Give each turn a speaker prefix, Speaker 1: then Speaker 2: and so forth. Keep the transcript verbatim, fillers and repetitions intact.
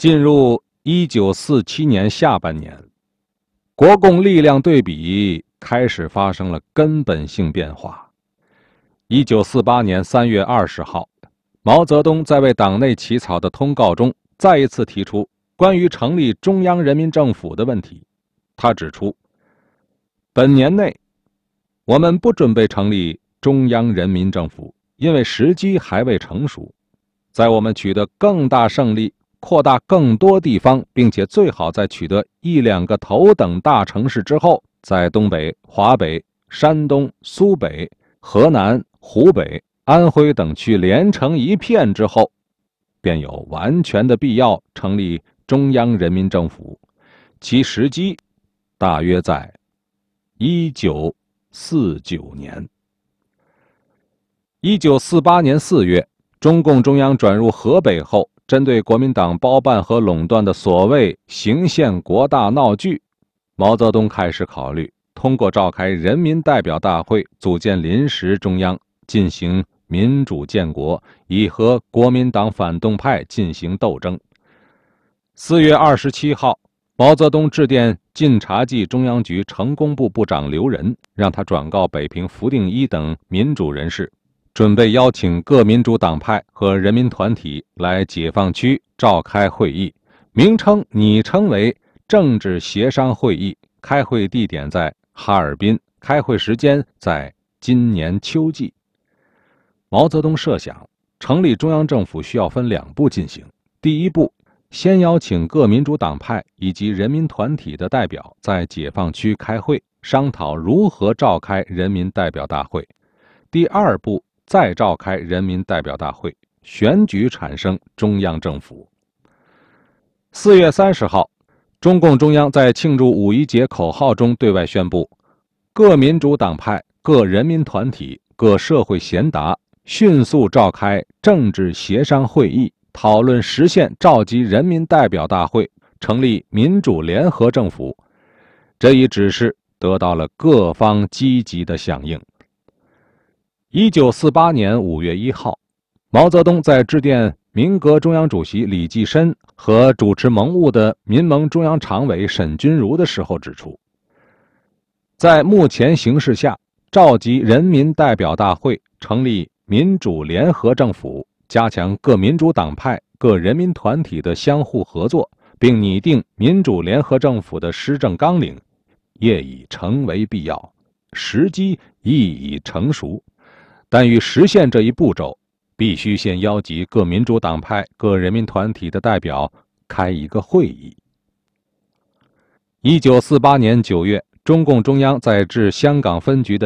Speaker 1: 进入一九四七年下半年，国共力量对比开始发生了根本性变化。一九四八年三月二十号，毛泽东在为党内起草的通告中再一次提出关于成立中央人民政府的问题。他指出，本年内我们不准备成立中央人民政府，因为时机还未成熟。在我们取得更大胜利，扩大更多地方，并且最好在取得一两个头等大城市之后，在东北、华北、山东、苏北、河南、湖北、安徽等区连成一片之后，便有完全的必要成立中央人民政府，其时机大约在一九四九年。一九四八年四月，中共中央转入河北后，针对国民党包办和垄断的所谓行宪国大闹剧，毛泽东开始考虑通过召开人民代表大会组建临时中央，进行民主建国，以和国民党反动派进行斗争。四月二十七号，毛泽东致电晋察冀中央局成工部部长刘仁，让他转告北平福定一等民主人士，准备邀请各民主党派和人民团体来解放区召开会议，名称拟称为政治协商会议，开会地点在哈尔滨，开会时间在今年秋季。毛泽东设想，成立中央政府需要分两步进行。第一步，先邀请各民主党派以及人民团体的代表在解放区开会，商讨如何召开人民代表大会。第二步，再召开人民代表大会，选举产生中央政府。四月三十号，中共中央在庆祝五一节口号中对外宣布，各民主党派、各人民团体、各社会贤达迅速召开政治协商会议，讨论实现召集人民代表大会，成立民主联合政府。这一指示得到了各方积极的响应。一九四八年五月一号，毛泽东在致电民革中央主席李济深和主持盟务的民盟中央常委沈钧儒的时候指出，在目前形势下，召集人民代表大会，成立民主联合政府，加强各民主党派、各人民团体的相互合作，并拟定民主联合政府的施政纲领，业已成为必要，时机亦已成熟。但欲实现这一步骤，必须先邀集各民主党派、各人民团体的代表开一个会议。一九四八年九月，中共中央在致香港分局的